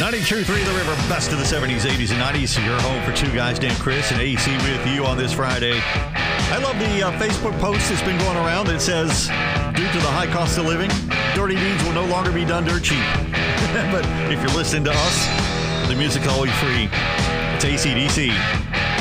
92.3 The River, best of the 70s, 80s, and 90s. Your home for two guys, Dan Chris and AC with you on this Friday. I love the Facebook post that's been going around that says, due to the high cost of living, dirty deeds will no longer be done dirt cheap. But if you're listening to us, the music's always free. It's AC/DC.